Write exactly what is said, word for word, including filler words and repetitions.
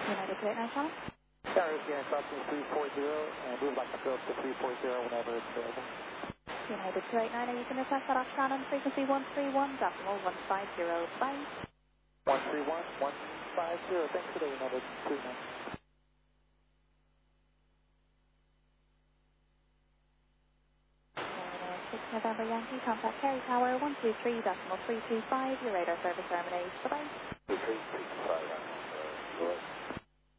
United two eight nine Channel. Tower again, crossing three four zero, and we would like to go up to three four zero whenever it's available. United two eight nine, you can request that off Shannon, frequency one three one, decimal one five zero. Bye. one three one, one five zero, thanks for the United two eight nine. six November Yankee, contact Kerry Tower, one two three, decimal three two five, your radar service terminates. Bye-bye. three two five, uh,